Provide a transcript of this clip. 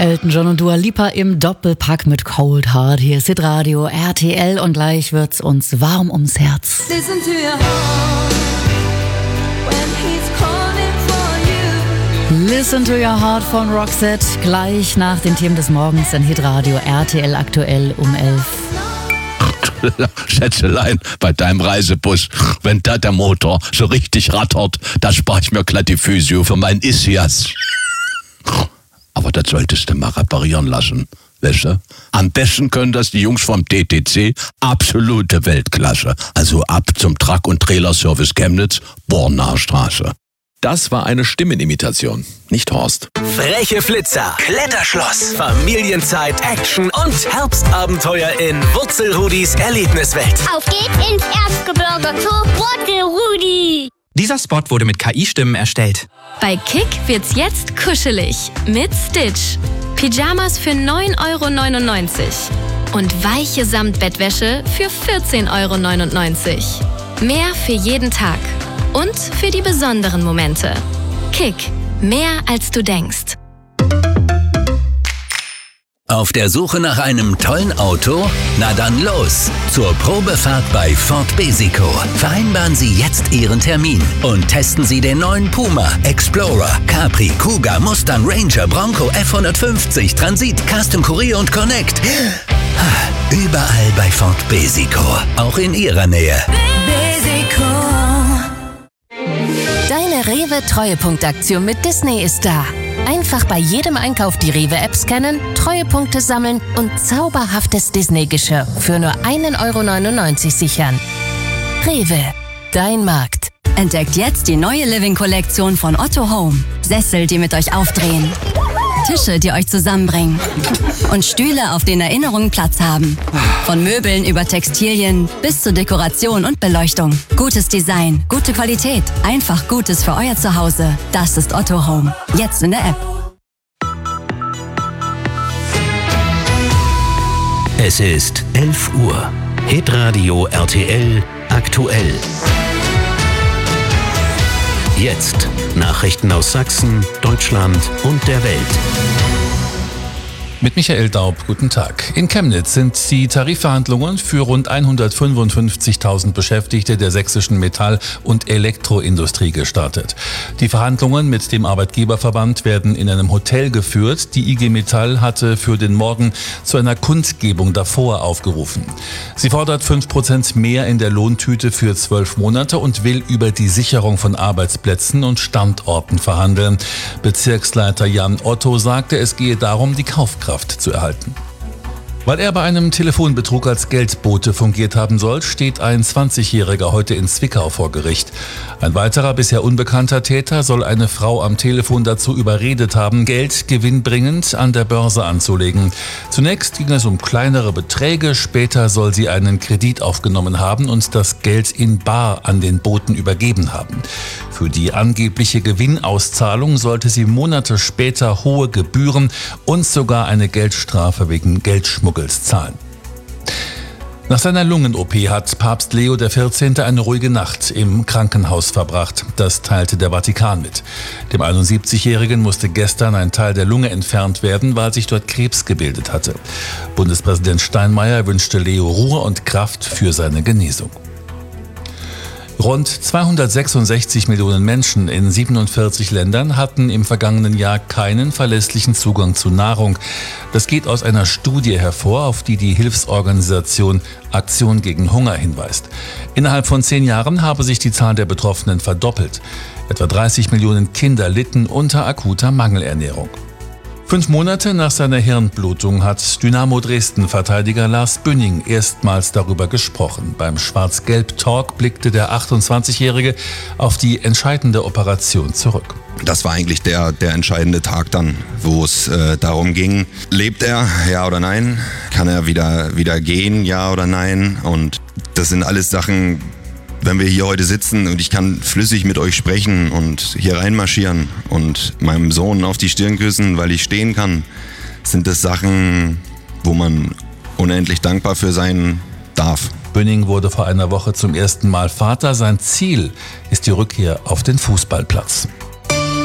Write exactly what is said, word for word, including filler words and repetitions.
Elton John und Dua Lipa im Doppelpack mit Cold Heart. Hier ist Hitradio R T L und gleich wird's uns warm ums Herz. Listen to your heart when he's calling for you. Listen to your heart von Roxette. Gleich nach den Themen des Morgens in Hitradio R T L aktuell um elf. Schätzelein, bei deinem Reisebus, wenn da der Motor so richtig rattert, da spare ich mir glatt die Physio für meinen Ischias. Aber das solltest du mal reparieren lassen, weißt du? Am besten können das die Jungs vom D T C, absolute Weltklasse. Also ab zum Truck- und Trailerservice Chemnitz, Bornaer Straße. Das war eine Stimmenimitation, nicht Horst. Freche Flitzer, Kletterschloss, Familienzeit, Action und Herbstabenteuer in Wurzelrudis Erlebniswelt. Auf geht's ins Erzgebirge zu Wurzelrudi. Dieser Spot wurde mit K I-Stimmen erstellt. Bei Kick wird's jetzt kuschelig mit Stitch. Pyjamas für neun Euro neunundneunzig und weiche Samtbettwäsche für vierzehn Euro neunundneunzig. Mehr für jeden Tag und für die besonderen Momente. Kick, mehr als du denkst. Auf der Suche nach einem tollen Auto? Na dann los! Zur Probefahrt bei Ford Besico. Vereinbaren Sie jetzt Ihren Termin und testen Sie den neuen Puma, Explorer, Capri, Kuga, Mustang, Ranger, Bronco, F hundertfünfzig, Transit, Custom Courier und Connect. Überall bei Ford Besico. Auch in Ihrer Nähe. Besico. Deine Rewe-Treuepunktaktion mit Disney ist da. Einfach bei jedem Einkauf die Rewe-App scannen, Treuepunkte sammeln und zauberhaftes Disney-Geschirr für nur ein Euro neunundneunzig sichern. Rewe, dein Markt. Entdeckt jetzt die neue Living-Kollektion von Otto Home. Sessel, die mit euch aufdrehen. Tische, die euch zusammenbringen. Und Stühle, auf denen Erinnerungen Platz haben. Von Möbeln über Textilien bis zu Dekoration und Beleuchtung. Gutes Design, gute Qualität. Einfach Gutes für euer Zuhause. Das ist Otto Home. Jetzt in der App. Es ist elf Uhr. Hitradio R T L aktuell. Jetzt Nachrichten aus Sachsen, Deutschland und der Welt. Mit Michael Daub, guten Tag. In Chemnitz sind die Tarifverhandlungen für rund hundertfünfundfünfzigtausend Beschäftigte der sächsischen Metall- und Elektroindustrie gestartet. Die Verhandlungen mit dem Arbeitgeberverband werden in einem Hotel geführt. Die I G Metall hatte für den Morgen zu einer Kundgebung davor aufgerufen. Sie fordert fünf Prozent mehr in der Lohntüte für zwölf Monate und will über die Sicherung von Arbeitsplätzen und Standorten verhandeln. Bezirksleiter Jan Otto sagte, es gehe darum, die Kaufkraft zu erhalten. Weil er bei einem Telefonbetrug als Geldbote fungiert haben soll, steht ein zwanzigjähriger heute in Zwickau vor Gericht. Ein weiterer, bisher unbekannter Täter soll eine Frau am Telefon dazu überredet haben, Geld gewinnbringend an der Börse anzulegen. Zunächst ging es um kleinere Beträge, später soll sie einen Kredit aufgenommen haben und das Geld in bar an den Boten übergeben haben. Für die angebliche Gewinnauszahlung sollte sie Monate später hohe Gebühren und sogar eine Geldstrafe wegen Geldschmuggels zahlen. Nach seiner Lungen-O P hat Papst Leo der vierzehnte eine ruhige Nacht im Krankenhaus verbracht. Das teilte der Vatikan mit. Dem einundsiebzigjährigen musste gestern ein Teil der Lunge entfernt werden, weil sich dort Krebs gebildet hatte. Bundespräsident Steinmeier wünschte Leo Ruhe und Kraft für seine Genesung. Rund zweihundertsechsundsechzig Millionen Menschen in siebenundvierzig Ländern hatten im vergangenen Jahr keinen verlässlichen Zugang zu Nahrung. Das geht aus einer Studie hervor, auf die die Hilfsorganisation Aktion gegen Hunger hinweist. Innerhalb von zehn Jahren habe sich die Zahl der Betroffenen verdoppelt. Etwa dreißig Millionen Kinder litten unter akuter Mangelernährung. Fünf Monate nach seiner Hirnblutung hat Dynamo Dresden-Verteidiger Lars Bünning erstmals darüber gesprochen. Beim Schwarz-Gelb-Talk blickte der achtundzwanzigjährige auf die entscheidende Operation zurück. Das war eigentlich der, der entscheidende Tag dann, wo es äh, darum ging, lebt er, ja oder nein? Kann er wieder, wieder gehen, ja oder nein? Und das sind alles Sachen, wenn wir hier heute sitzen und ich kann flüssig mit euch sprechen und hier reinmarschieren und meinem Sohn auf die Stirn küssen, weil ich stehen kann, sind das Sachen, wo man unendlich dankbar für sein darf. Bünning wurde vor einer Woche zum ersten Mal Vater. Sein Ziel ist die Rückkehr auf den Fußballplatz.